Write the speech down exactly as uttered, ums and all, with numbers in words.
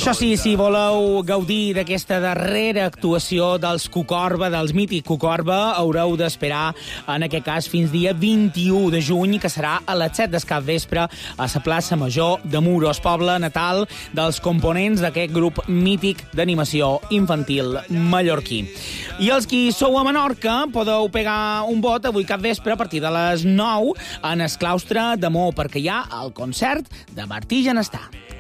Això sí, si voleu gaudir d'aquesta darrera actuació dels Cucorba, dels mític Cucorba, haureu d'esperar, en aquest cas, fins dia vint-i-u de juny, que serà a les set del capvespre a la plaça Major de Muros, poble natal dels components d'aquest grup mític d'animació infantil mallorquí. I els qui sou a Menorca podeu pegar un vot avui capvespre a partir de les nou en el claustre d'Amor, perquè hi ha el concert de Martí Genestà.